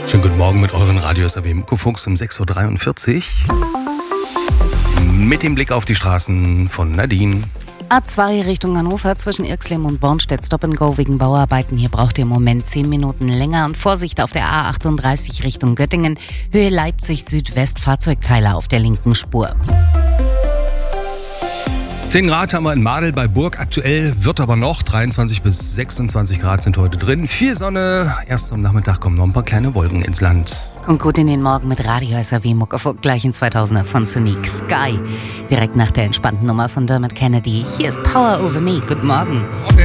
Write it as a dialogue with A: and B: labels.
A: Schönen guten Morgen mit euren Radio SAW Muckefuchs um 6.43 Uhr. Mit dem Blick auf die Straßen von Nadine.
B: A2 Richtung Hannover zwischen Irxleben und Bornstedt Stop and Go wegen Bauarbeiten. Hier braucht ihr im Moment 10 Minuten länger. Und Vorsicht auf der A38 Richtung Göttingen. Höhe Leipzig Südwest, Fahrzeugteile auf der linken Spur.
A: 10 Grad haben wir in Madel bei Burg. Aktuell wird aber noch 23 bis 26 Grad sind heute drin. Viel Sonne. Erst am Nachmittag kommen noch ein paar kleine Wolken ins Land.
B: Kommt gut in den Morgen mit Radio SAW Muckefuchs gleich in 2000er von Sonic Sky. Direkt nach der entspannten Nummer von Dermot Kennedy. Hier ist Power Over Me. Guten Morgen.
A: Okay.